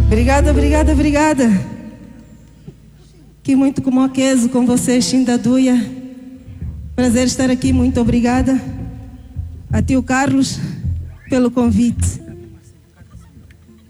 Obrigada, obrigada, obrigada. Que muito como aqueso com vocês, Xindaduia. Prazer estar aqui, muito obrigada. A tio Carlos pelo convite.